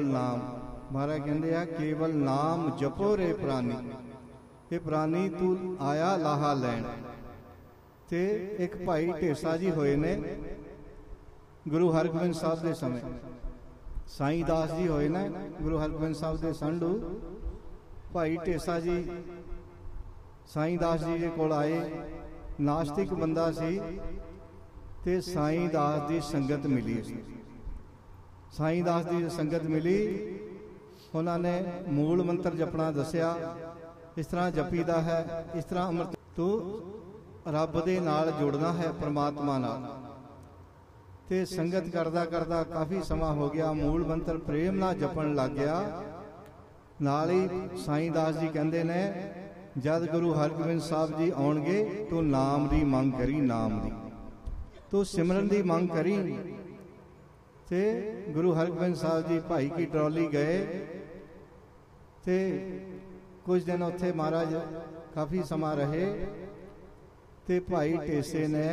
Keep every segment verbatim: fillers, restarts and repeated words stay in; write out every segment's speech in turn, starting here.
ਨਾਮ ਮਹਾਰਾਜ ਕਹਿੰਦੇ ਆ ਕੇਵਲ ਨਾਮ ਜਪੋ ਰੇ ਪ੍ਰਾਨੀ। ਇਹ ਪ੍ਰਾਨੀ ਤੂੰ ਆਇਆ ਲਾਹਾ ਲੈਣ। ਤੇ ਇੱਕ ਭਾਈ ਢੇਸਾ ਜੀ ਹੋਏ ਨੇ ਗੁਰੂ ਹਰਗੋਬਿੰਦ ਸਾਹਿਬ ਦੇ ਸਮੇਂ। ਸਾਈਂ ਦਾਸ ਜੀ ਹੋਏ ਨੇ ਗੁਰੂ ਹਰਗੋਬਿੰਦ ਸਾਹਿਬ ਦੇ ਸੰਧੂ। ਭਾਈ ਢੇਸਾ ਜੀ ਸਾਈਂ ਦਾਸ ਜੀ ਦੇ ਕੋਲ ਆਏ। ਨਾਸਤਿਕ ਬੰਦਾ ਸੀ ਤੇ ਸਾਈਂ ਦਾਸ ਦੀ ਸੰਗਤ ਮਿਲੀ। ਸਾਈਂ ਦਾਸ ਦੀ ਸੰਗਤ ਮਿਲੀ, ਉਹਨਾਂ ਨੇ ਮੂਲ ਮੰਤਰ ਜਪਣਾ ਦੱਸਿਆ। ਇਸ ਤਰ੍ਹਾਂ ਜਪੀਦਾ ਹੈ, ਇਸ ਤਰ੍ਹਾਂ ਅੰਮ੍ਰਿਤ ਤੂੰ ਰੱਬ ਦੇ ਨਾਲ ਜੁੜਨਾ ਹੈ, ਪਰਮਾਤਮਾ ਨਾਲ। ਤੇ ਸੰਗਤ ਕਰਦਾ ਕਰਦਾ ਕਾਫੀ ਸਮਾਂ ਹੋ ਗਿਆ, ਮੂਲ ਮੰਤਰ ਪ੍ਰੇਮ ਨਾਲ ਜਪਣ ਲੱਗ ਗਿਆ। ਨਾਲ ਹੀ ਸਾਈਂ ਦਾਸ ਜੀ ਕਹਿੰਦੇ ਨੇ ਜਦ ਗੁਰੂ ਹਰਗੋਬਿੰਦ ਸਾਹਿਬ ਜੀ ਆਉਣਗੇ ਤੂੰ ਨਾਮ ਦੀ ਮੰਗ ਕਰੀ, ਨਾਮ ਦੀ ਤੂੰ ਸਿਮਰਨ ਦੀ ਮੰਗ ਕਰੀ। ਤੇ ਗੁਰੂ ਹਰਗੋਬਿੰਦ ਸਾਹਿਬ ਜੀ ਭਾਈ ਕੀ ਟਰਾਲੀ ਗਏ ਤੇ ਕੁਝ ਦਿਨ ਉੱਥੇ ਮਹਾਰਾਜ ਕਾਫੀ ਸਮਾਂ ਰਹੇ। ਤੇ ਭਾਈ ਢੇਸੇ ਨੇ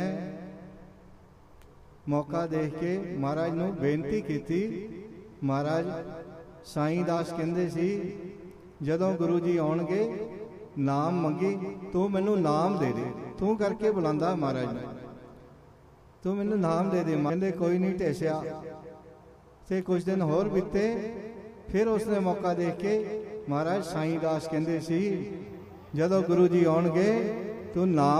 ਮੌਕਾ ਦੇਖ ਕੇ ਮਹਾਰਾਜ ਨੂੰ ਬੇਨਤੀ ਕੀਤੀ। ਮਹਾਰਾਜ ਸਾਈਂ ਦਾਸ ਕਹਿੰਦੇ ਸੀ ਜਦੋਂ ਗੁਰੂ ਜੀ ਆਉਣਗੇ ਨਾਮ ਮੰਗੀ, ਤੂੰ ਮੈਨੂੰ ਨਾਮ ਦੇ ਦੇ। ਤੂੰ ਕਰਕੇ ਬੁਲਾਉਂਦਾ ਮਹਾਰਾਜ ਨੂੰ, ਤੂੰ ਮੈਨੂੰ ਨਾਮ ਦੇ ਦੇ। ਕਹਿੰਦੇ ਕੋਈ ਨਹੀਂ ਢੇਸਿਆ। ਤੇ ਕੁਝ ਦਿਨ ਹੋਰ ਬੀਤੇ, ਫਿਰ ਉਸਨੇ ਮੌਕਾ ਦੇਖ ਕੇ ਮਹਾਰਾਜ ਸਾਈਂ ਦਾਸ ਕਹਿੰਦੇ ਸੀ ਜਦੋਂ ਗੁਰੂ ਜੀ ਆਉਣਗੇ ਤੂੰ ਨਾਮ